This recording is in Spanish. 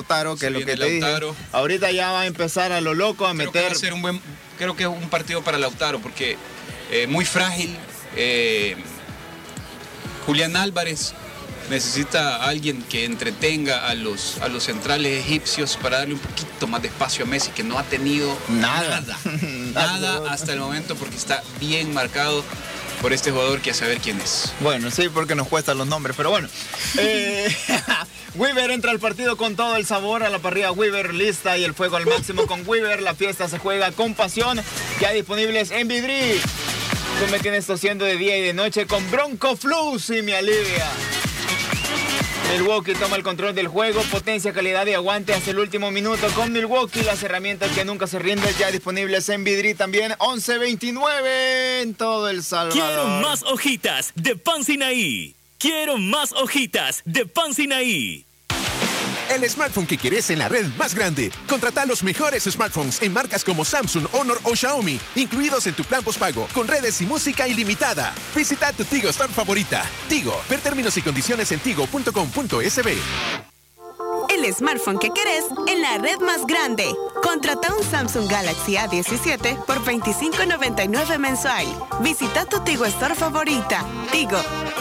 Lautaro, que es lo que te dije. Ahorita ya va a empezar a lo loco a meter. Creo que es un partido para Lautaro, porque muy frágil. Julián Álvarez necesita a alguien que entretenga a los centrales egipcios para darle un poquito más de espacio a Messi, que no ha tenido nada hasta el momento, porque está bien marcado por este jugador, que a saber quién es. Bueno, sí, porque nos cuestan los nombres, pero bueno. Weaver entra al partido con todo el sabor a la parrilla Weaver, lista y el fuego al máximo con Weaver. La fiesta se juega con pasión, ya disponibles en Vidri. Tú me tienes tosiendo de día y de noche con Bronco Flu, y me alivia. Milwaukee toma el control del juego, potencia, calidad y aguante hasta el último minuto con Milwaukee. Las herramientas que nunca se rinden, ya disponibles en Vidri también. 11.29 en todo El Salvador. Quiero más hojitas de Pan Sinaí. Quiero más hojitas de Pan Sinaí. El smartphone que quieres en la red más grande. Contrata los mejores smartphones en marcas como Samsung, Honor o Xiaomi, incluidos en tu plan postpago, con redes y música ilimitada. Visita tu Tigo Store favorita. Tigo, ver términos y condiciones en tigo.com.sb. El smartphone que querés en la red más grande. Contrata un Samsung Galaxy A17 por $25.99 mensual. Visita tu Tigo Store favorita. Tigo,